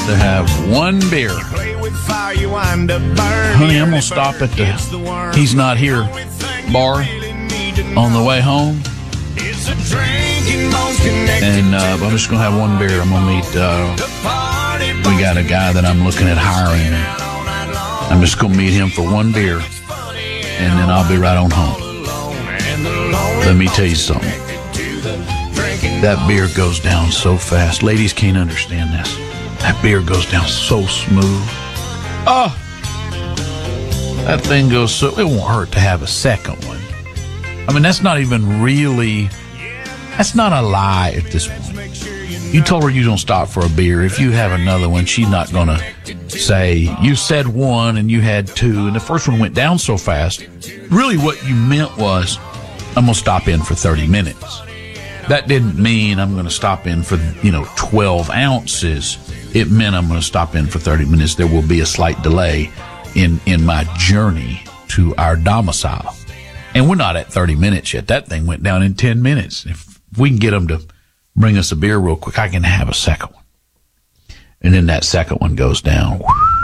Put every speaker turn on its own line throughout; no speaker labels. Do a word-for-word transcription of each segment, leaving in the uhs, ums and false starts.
to have one beer. Honey, I'm going to stop at the He's Not Here bar on the way home. And uh, I'm just going to have one beer. I'm going to meet, uh, we got a guy that I'm looking at hiring. I'm just going to meet him for one beer, and then I'll be right on home. Let me tell you something. That beer goes down so fast. Ladies can't understand this. That beer goes down so smooth. Oh, that thing goes so, it won't hurt to have a second one. I mean, that's not even really, that's not a lie at this point. You told her you don't stop for a beer. If you have another one, she's not going to say, you said one and you had two, and the first one went down so fast. Really what you meant was, I'm going to stop in for thirty minutes. That didn't mean I'm going to stop in for, you know, twelve ounces. It meant I'm going to stop in for thirty minutes. There will be a slight delay in, in my journey to our domicile. And we're not at thirty minutes yet. That thing went down in ten minutes. If we can get them to bring us a beer real quick, I can have a second one. And then that second one goes down.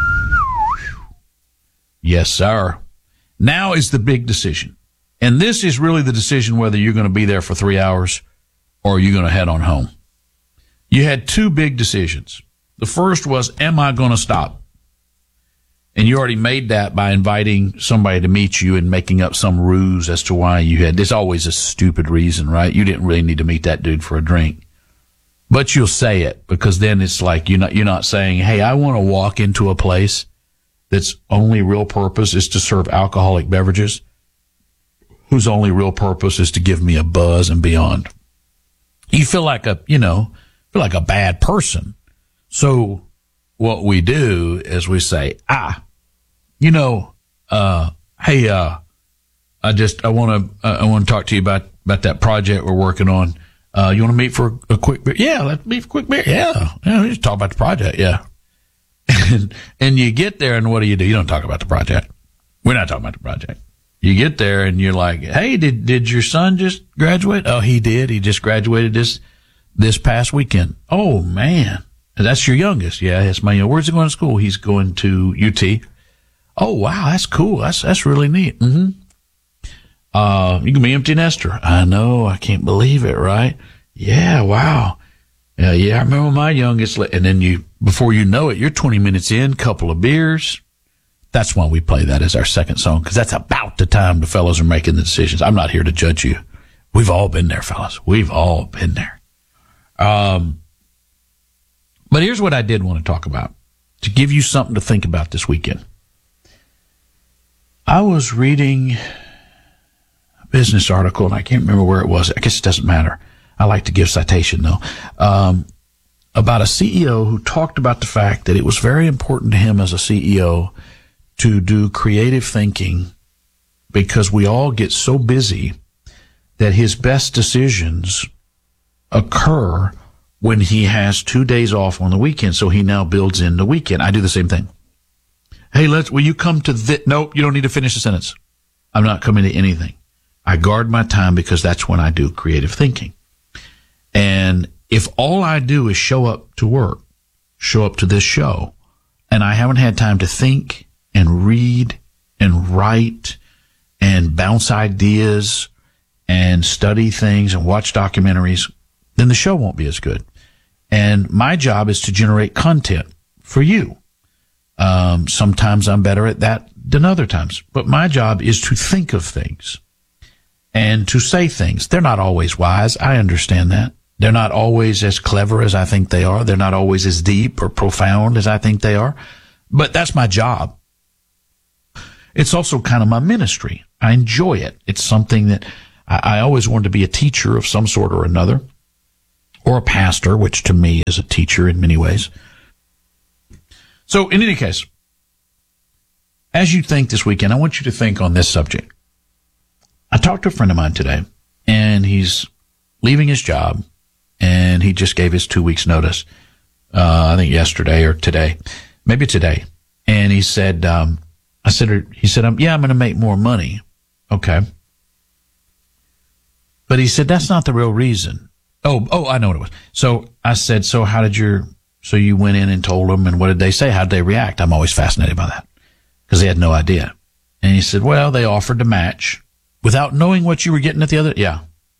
Yes, sir. Now is the big decision. And this is really the decision whether you're going to be there for three hours or you're going to head on home. You had two big decisions. The first was, am I going to stop? And you already made that by inviting somebody to meet you and making up some ruse as to why you had. There's always a stupid reason, right? You didn't really need to meet that dude for a drink. But you'll say it, because then it's like you're not, you're not saying, hey, I want to walk into a place that's only real purpose is to serve alcoholic beverages, whose only real purpose is to give me a buzz and beyond. You feel like a, you know, feel like a bad person. So what we do is we say, ah, you know, uh, hey, uh, I just, I want to, uh, I want to talk to you about, about that project we're working on. Uh, you want to meet for a quick beer? Yeah, let's meet for a quick beer. Yeah. Yeah. We just talk about the project. Yeah. and, and you get there, and what do you do? You don't talk about the project. We're not talking about the project. You get there and you're like, hey, did, did your son just graduate? Oh, he did. He just graduated this, this past weekend. Oh, man. That's your youngest. Yeah, that's my youngest. Where's he going to school? He's going to U T. Oh, wow. That's cool. That's, that's really neat. Mm-hmm. Uh, you can be empty nester. I know. I can't believe it, right? Yeah. Wow. Yeah. Yeah. I remember my youngest. And then you, before you know it, you're twenty minutes in, couple of beers. That's why we play that as our second song, because that's about the time the fellas are making the decisions. I'm not here to judge you. We've all been there, fellas. We've all been there. Um, but here's what I did want to talk about, to give you something to think about this weekend. I was reading a business article, and I can't remember where it was. I guess it doesn't matter. I like to give citation, though, um, about a C E O who talked about the fact that it was very important to him as a C E O to do creative thinking, because we all get so busy that his best decisions occur when he has two days off on the weekend. So he now builds in the weekend. I do the same thing. Hey, let's, will you come to this? Nope, you don't need to finish the sentence. I'm not coming to anything. I guard my time because that's when I do creative thinking. And if all I do is show up to work, show up to this show, and I haven't had time to think and read and write and bounce ideas and study things and watch documentaries, then the show won't be as good. And my job is to generate content for you. Um, sometimes I'm better at that than other times, but my job is to think of things and to say things. They're not always wise. I understand that. They're not always as clever as I think they are. They're not always as deep or profound as I think they are, but that's my job. It's also kind of my ministry. I enjoy it. It's something that I, I always wanted to be a teacher of some sort or another, or a pastor, which to me is a teacher in many ways. So in any case, as you think this weekend, I want you to think on this subject. I talked to a friend of mine today, and he's leaving his job, and he just gave his two weeks notice, uh, I think yesterday or today, maybe today. And he said, um, I said, he said, um, yeah, I'm going to make more money. Okay. But he said, that's not the real reason. Oh, oh, I know what it was. So I said, so how did your So you went in and told them, and what did they say? How did they react? I'm always fascinated by that because they had no idea. And he said, well, they offered to match without knowing what you were getting at the other. Yeah.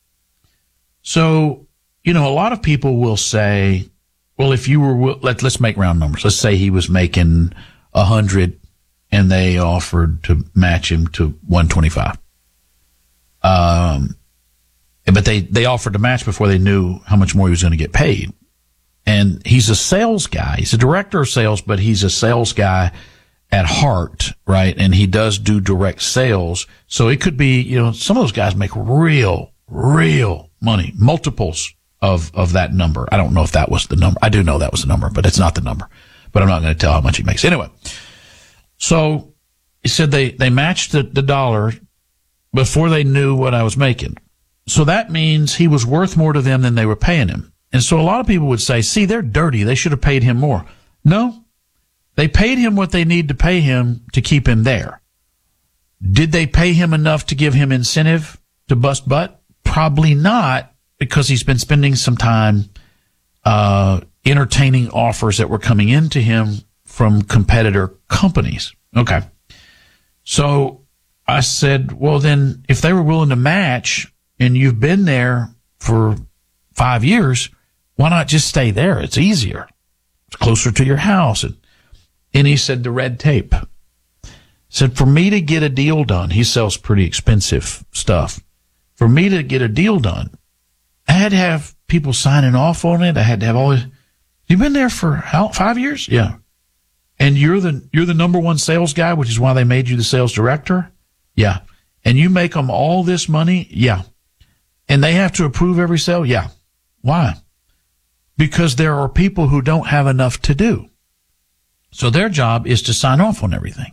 So, you know, a lot of people will say, well, if you were, let, let's make round numbers. Let's say he was making a hundred and they offered to match him to one twenty-five. Um, but they, they offered to match before they knew how much more he was going to get paid. And he's a sales guy. He's a director of sales, but he's a sales guy at heart, right? And he does do direct sales. So it could be, you know, some of those guys make real, real money, multiples of, of that number. I don't know if that was the number. I do know that was the number, but it's not the number. But I'm not going to tell how much he makes. Anyway, so he said they, they matched the, the dollar before they knew what I was making. So that means he was worth more to them than they were paying him. And so a lot of people would say, see, they're dirty. They should have paid him more. No, they paid him what they need to pay him to keep him there. Did they pay him enough to give him incentive to bust butt? Probably not, because he's been spending some time uh entertaining offers that were coming into him from competitor companies. Okay. So I said, well, then if they were willing to match and you've been there for five years, why not just stay there? It's easier. It's closer to your house. And, and he said, the red tape. He said, for me to get a deal done, he sells pretty expensive stuff. For me to get a deal done, I had to have people signing off on it. I had to have all this. You've been there for how, five years? Yeah. And you're the, you're the number one sales guy, which is why they made you the sales director? Yeah. And you make them all this money? Yeah. And they have to approve every sale? Yeah. Why? Because there are people who don't have enough to do. So their job is to sign off on everything.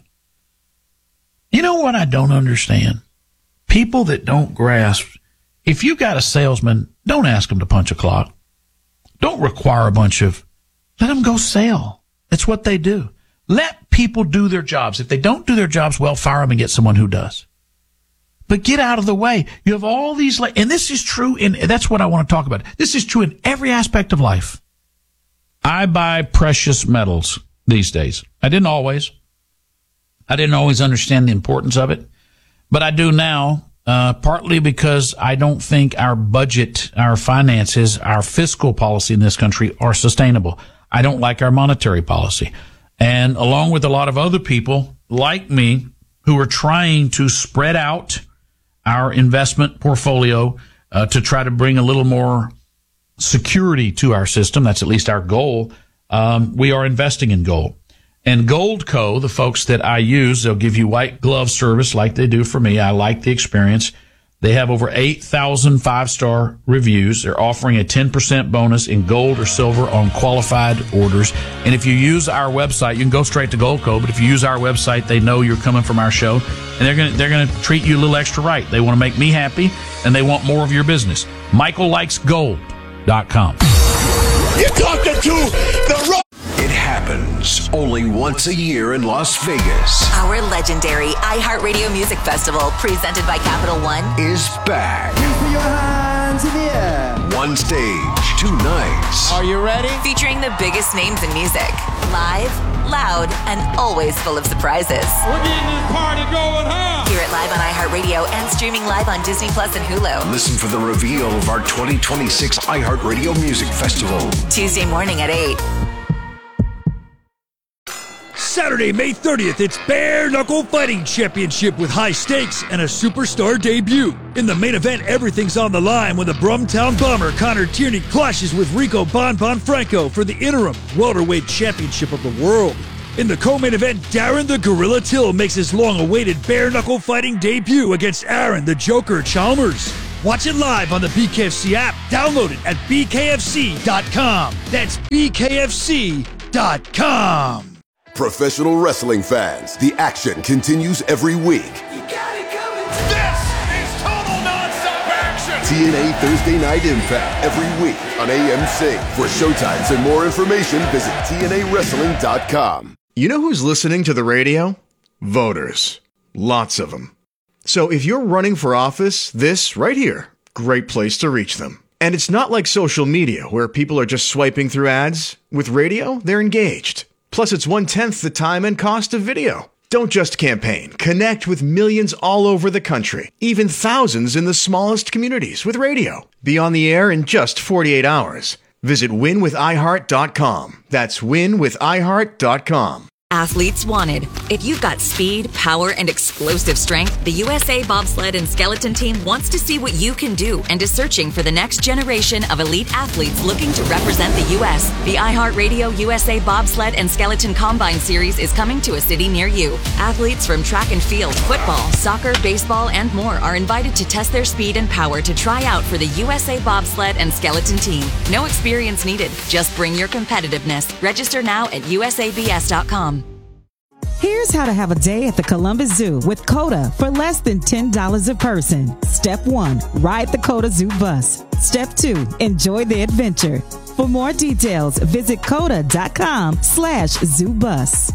You know what I don't understand? People that don't grasp, if you got a salesman, don't ask them to punch a clock. Don't require a bunch of, let them go sell. That's what they do. Let people do their jobs. If they don't do their jobs well, fire them and get someone who does. But get out of the way. You have all these, and this is true in, that's what I want to talk about. This is true in every aspect of life. I buy precious metals these days. I didn't always. I didn't always understand the importance of it, but I do now. Uh, partly because I don't think our budget, our finances, our fiscal policy in this country are sustainable. I don't like our monetary policy. And along with a lot of other people like me who are trying to spread out our investment portfolio uh, to try to bring a little more security to our system, that's at least our goal, um, we are investing in gold. And Goldco, the folks that I use, they'll give you white glove service like they do for me. I like the experience. They have over eight thousand five-star reviews. They're offering a ten percent bonus in gold or silver on qualified orders. And if you use our website, you can go straight to Goldco, but if you use our website, they know you're coming from our show, and they're going to they're going to treat you a little extra right. They want to make me happy, and they want more of your business. Michael Likes Gold dot com.
You're talking to the wrong...
It happens only once a year in Las Vegas.
Our legendary iHeartRadio Music Festival, presented by Capital One,
is back.
Put your hands in the air.
One stage, two nights.
Are you ready?
featuring the biggest names in music. Live, loud, and always full of surprises.
We're getting this party going, huh?
Hear it live on iHeartRadio and streaming live on Disney Plus and Hulu.
Listen for the reveal of our twenty twenty-six iHeartRadio Music Festival.
Tuesday morning at eight.
Saturday, May thirtieth, it's Bare Knuckle Fighting Championship with high stakes and a superstar debut. In the main event, everything's on the line when the Brumtown Bomber Connor Tierney clashes with Rico Bon Bon Franco for the interim welterweight championship of the world. In the co-main event, Darren the Gorilla Till makes his long-awaited Bare Knuckle Fighting debut against Aaron the Joker Chalmers. Watch it live on the B K F C app. Download it at B K F C dot com. That's B K F C dot com.
Professional wrestling fans, the action continues every week.
You got it coming. This is total nonstop action.
T N A Thursday Night Impact every week on A M C. For showtimes and more information, visit T N A wrestling dot com.
You know who's listening to the radio? Voters. Lots of them. So if you're running for office, this right here, great place to reach them. And it's not like social media where people are just swiping through ads. With radio, they're engaged. Plus, it's one-tenth the time and cost of video. Don't just campaign. Connect with millions all over the country, even thousands in the smallest communities with radio. Be on the air in just forty-eight hours. Visit win with i heart dot com. That's win with i heart dot com.
Athletes wanted. If you've got speed, power, and explosive strength, the U S A Bobsled and Skeleton Team wants to see what you can do and is searching for the next generation of elite athletes looking to represent the U S. The iHeartRadio U S A Bobsled and Skeleton Combine Series is coming to a city near you. Athletes from track and field, football, soccer, baseball, and more are invited to test their speed and power to try out for the U S A Bobsled and Skeleton Team. No experience needed. Just bring your competitiveness. Register now at U S A B S dot com.
Here's how to have a day at the Columbus Zoo with COTA for less than ten dollars a person. Step one, ride the COTA Zoo bus. Step two, enjoy the adventure. For more details, visit COTA dot com slash zoo bus.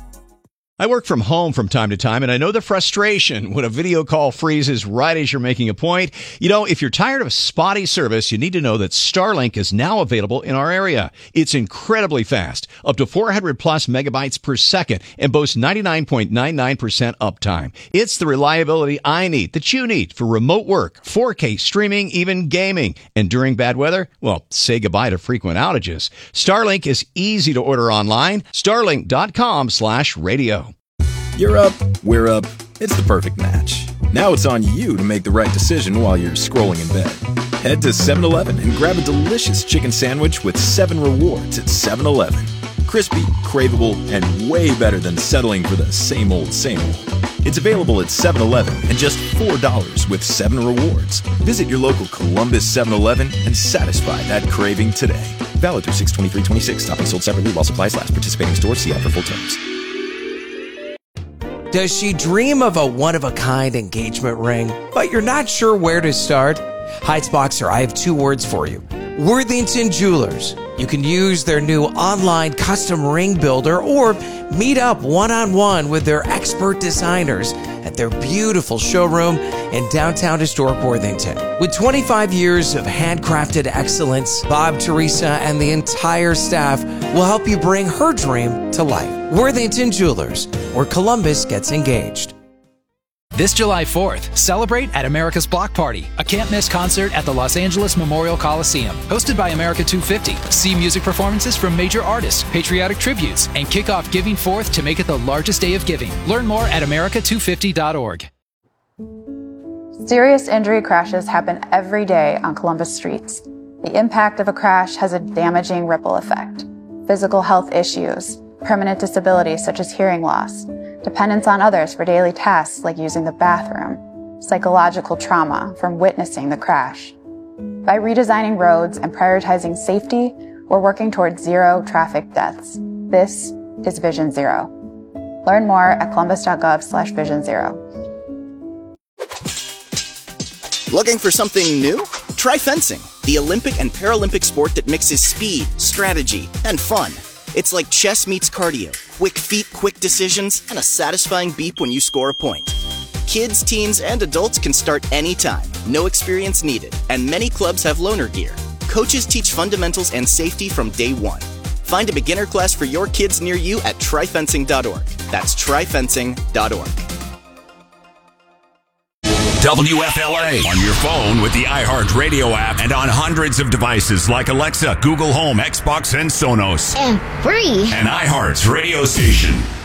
I work from home from time to time, and I know the frustration when a video call freezes right as you're making a point. You know, if you're tired of spotty service, you need to know that Starlink is now available in our area. It's incredibly fast, up to four hundred plus megabytes per second, and boasts ninety-nine point nine nine percent uptime. It's the reliability I need, that you need, for remote work, four K streaming, even gaming. And during bad weather, well, say goodbye to frequent outages. Starlink is easy to order online. Starlink dot com slash radio.
You're up, we're up, it's the perfect match. Now it's on you to make the right decision while you're scrolling in bed. Head to seven eleven and grab a delicious chicken sandwich with seven rewards at seven eleven. Crispy, craveable, and way better than settling for the same old, same old. It's available at seven eleven and just four dollars with seven rewards. Visit your local Columbus seven eleven and satisfy that craving today. Valid through six twenty-three twenty-six. Topping sold separately while supplies last. Participating stores, see app for full terms.
Does she dream of a one-of-a-kind engagement ring, but you're not sure where to start? Heights Boxer, I have two words for you. Worthington Jewelers. You can use their new online custom ring builder or meet up one-on-one with their expert designers at their beautiful showroom in downtown historic Worthington. With twenty-five years of handcrafted excellence, Bob, Teresa, and the entire staff will help you bring her dream to life. Worthington Jewelers, where Columbus gets engaged.
This July fourth, celebrate at America's Block Party, a can't-miss concert at the Los Angeles Memorial Coliseum. Hosted by America two fifty, see music performances from major artists, patriotic tributes, and kick off Giving Fourth to make it the largest day of giving. Learn more at America two fifty dot org.
Serious injury crashes happen every day on Columbus streets. The impact of a crash has a damaging ripple effect. Physical health issues, permanent disability such as hearing loss, dependence on others for daily tasks like using the bathroom, psychological trauma from witnessing the crash. By redesigning roads and prioritizing safety, we're working towards zero traffic deaths. This is Vision Zero. Learn more at columbus.gov slash vision zero.
Looking for something new? Try fencing, the Olympic and Paralympic sport that mixes speed, strategy, and fun. It's like chess meets cardio, quick feet, quick decisions, and a satisfying beep when you score a point. Kids, teens, and adults can start anytime, no experience needed, and many clubs have loaner gear. Coaches teach fundamentals and safety from day one. Find a beginner class for your kids near you at try fencing dot org. That's try fencing dot org.
W F L A on your phone with the iHeartRadio app and on hundreds of devices like Alexa, Google Home, Xbox, and Sonos.
And free.
An iHeart radio station.